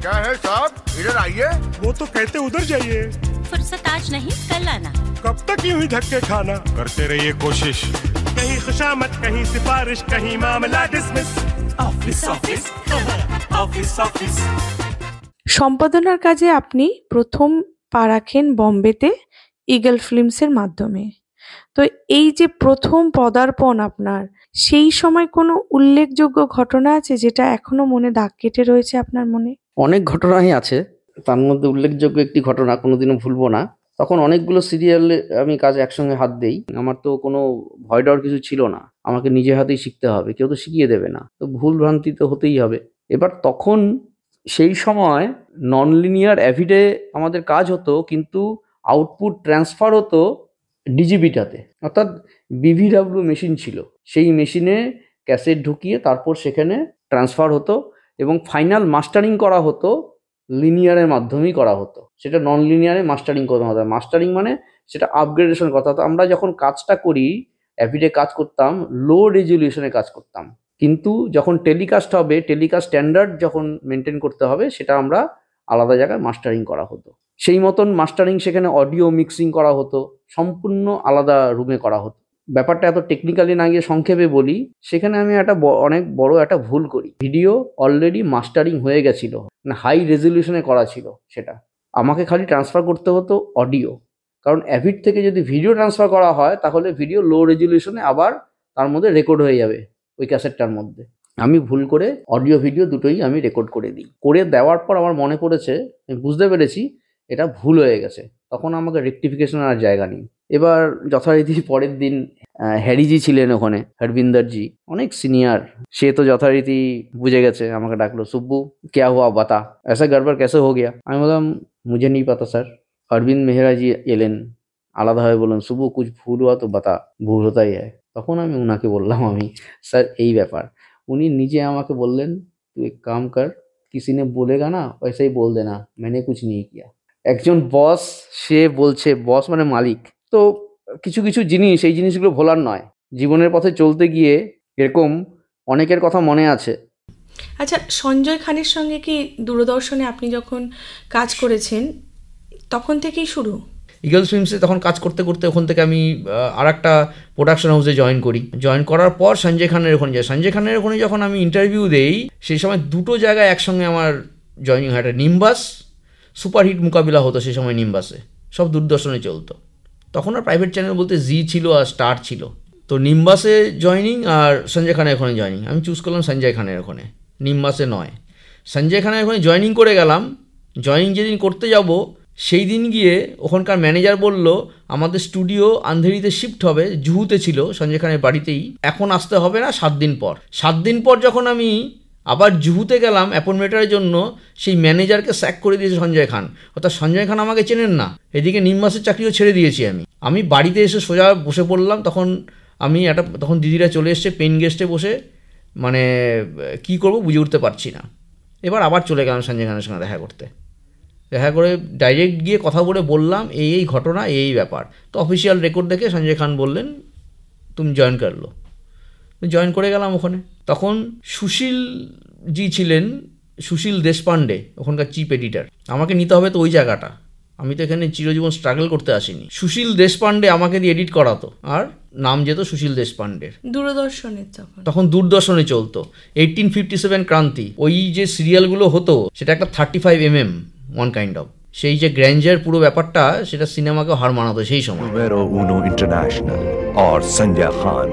क्या है साहब, इधर आइए। वो तो कहते उधर जाइए। फुर्सत आज नहीं, कल आना। कब तक यूं ही धक्के खाना? करते रहिए कोशिश। कहीं खुशामत, कहीं सिफारिश, कहीं मामला dismiss. Office office office office. সম্পাদনার কাজে আপনি প্রথম পা রাখেন বম্বেতে ইগল ফিল্মসের মাধ্যমে। তো এই যে প্রথম পদার্পণ আপনার, সেই সময় কোনো উল্লেখযোগ্য ঘটনা আছে যেটা এখনো মনে দাগ কেটে রয়েছে আপনার মনে? অনেক ঘটনাই আছে, তার মধ্যে উল্লেখযোগ্য একটি ঘটনা কোনোদিনও ভুলবো না। তখন অনেকগুলো সিরিয়ালে আমি কাজে একসঙ্গে হাত দেই। আমার তো কোনো ভয় ডর কিছু ছিল না, আমাকে নিজে হাতেই শিখতে হবে, কেউ তো শিখিয়ে দেবে না, তো ভুল ভ্রান্তি তো হতেই হবে। এবার তখন সেই সময় নন লিনিয়ার অ্যাভিডে আমাদের কাজ হতো, কিন্তু আউটপুট ট্রান্সফার হতো ডিজিবিটাতে, অর্থাৎ বিভিডাব্লিউ মেশিন ছিল, সেই মেশিনে ক্যাসেট ঢুকিয়ে তারপর সেখানে ট্রান্সফার হতো এবং ফাইনাল মাস্টারিং করা হতো লিনিয়ারের মাধ্যমেই করা হতো। সেটা নন লিনিয়ারে মাস্টারিং করা হতো। মাস্টারিং মানে সেটা আপগ্রেডেশন কথা হতো। আমরা যখন কাজটা করি, অ্যাভিডে কাজ করতাম, লো রেজলিউশনে কাজ করতাম, কিন্তু যখন টেলিকাস্ট হবে, টেলিকাস্ট স্ট্যান্ডার্ড যখন মেনটেন করতে হবে, সেটা আমরা আলাদা জায়গায় মাস্টারিং করা হতো। সেই মতন মাস্টারিং সেখানে অডিও মিক্সিং করা হতো, সম্পূর্ণ আলাদা রুমে করা হতো। ব্যাপারটা এত টেকনিক্যালি না গিয়ে সংক্ষেপে বলি, সেখানে আমি অনেক বড় একটা ভুল করি। ভিডিও অলরেডি মাস্টারিং হয়ে গেছিল, মানে হাই রেজলিউশনে করা ছিল, সেটা আমাকে খালি ট্রান্সফার করতে হতো অডিও। কারণ অ্যাভিড থেকে যদি ভিডিও ট্রান্সফার করা হয়, তাহলে ভিডিও লো রেজলিউশনে আবার তার মধ্যে রেকর্ড হয়ে যাবে ওই ক্যাসেটটার মধ্যে। আমি ভুল করে অডিও ভিডিও দুটোই আমি রেকর্ড করে দিই। করে দেওয়ার পর আমার মনে পড়েছে, আমি বুঝতে পেরেছি এটা ভুল হয়ে গেছে। তখন আমাকে রেকটিফিকেশনের আর জায়গা নেই। এবার যথারীতি পরের দিন হ্যারিজি ছিলেন ওখানে, হরবিন্দরজি, অনেক সিনিয়র, সে তো যথারীতি বুঝে গেছে, আমাকে ডাকলো, সুব্বু ক্যা হুয়া বাতা, ऐसा गड़बड़ कैसे हो गया। আমি বললাম মুঝে नहीं पता স্যার। অরবিন্দ মেহরাজি এলেন, আলাদাভাবে বললেন, সুব্বু কুছ ভুল হুয়া তো বাতা, ভুল হতাই হয়। তখন আমি উনাকে বললাম, আমি স্যার এই ব্যাপার। উনি নিজে আমাকে বললেন, তুই এক কাম কর, কিসি নে বলেগা না वैसे ही बोल देना, मैंने कुछ नहीं किया। একজন বস, সে বলছে, বস মানে মালিক, তো কিছু কিছু জিনিস, এই জিনিসগুলো ভোলার নয়। জীবনের পথে চলতে গিয়ে এরকম অনেকের কথা মনে আছে। আচ্ছা, সঞ্জয় খানের সঙ্গে কি দূরদর্শনে আপনি যখন কাজ করেছেন তখন থেকেই শুরু? ইগল ফিল্মসে তখন কাজ করতে করতে ওখান থেকে আমি আর একটা প্রোডাকশন হাউসে জয়েন করি। জয়েন করার পর সঞ্জয় খানের ওখানে যাই। সঞ্জয় খানের ওখানে যখন আমি ইন্টারভিউ দেই, সেই সময় দুটো জায়গায় একসঙ্গে আমার জয়েনিং হয়। একটা নিম্বাস, সুপারহিট মোকাবিলা হতো সেই সময় নিম্বাসে, সব দূরদর্শনে চলতো। তখন আর প্রাইভেট চ্যানেল বলতে জি ছিল আর স্টার ছিল। তো নিম্বাসে জয়েনিং আর সঞ্জয় খানের ওখানে জয়েনিং, আমি চুজ করলাম সঞ্জয় খানের ওখানে, নিম্বাসে নয়। সঞ্জয় খানের ওখানে জয়েনিং করে গেলাম। জয়েনিং যেদিন করতে যাব, সেই দিন গিয়ে ওখানকার ম্যানেজার বলল, আমাদের স্টুডিও আন্ধেরিতে শিফট হবে, জুহুতে ছিল সঞ্জয় খানের বাড়িতেই, এখন আসতে হবে না, 7 দিন পর। 7 দিন পর যখন আমি আবার জুহুতে গেলাম অ্যাপয়েন্টমেন্টের জন্য, সেই ম্যানেজারকে স্যাক করে দিয়েছে সঞ্জয় খান, অর্থাৎ সঞ্জয় খান আমাকে চেনেন না। এদিকে নিম্বাসের চাকরিও ছেড়ে দিয়েছি আমি বাড়িতে এসে সোজা বসে পড়লাম। তখন দিদিরা চলে এসছে, পেন গেস্টে বসে, মানে কি করব বুঝে উঠতে পারছি না। এবার আবার চলে গেলাম সঞ্জয় খানের সঙ্গে দেখা করে ডাইরেক্ট গিয়ে কথা বলে বললাম, এই ঘটনা, এই ব্যাপার। তো অফিসিয়াল রেকর্ড দেখে সঞ্জয় খান বললেন, তুমি জয়েন করলো। জয়েন করে গেলাম ওখানে। তখন সুশীল জি ছিলেন, সুশীল দেশপান্ডে ওখানকার চিফ এডিটর। আমাকে নিতে হবে তো ওই জায়গাটা, আমি তো এখানে চিরজীবন স্ট্রাগল করতে আসিনি। সুশীল দেশপান্ডে আমাকে দিয়ে এডিট করাতো, আর নাম যেত সুশীল দেশপান্ডের। দূরদর্শনে তখন দূরদর্শনে চলতো 1857 ক্রান্তি, ওই যে সিরিয়ালগুলো হতো, সেটা একটা 35mm ওয়ান কাইন্ড অফ, সেই যে গ্র্যান্ডার পুরো ব্যাপারটা, সেটা সিনেমাকেও হার মানাতো সেই সময়। Numero 1 International और संजय खान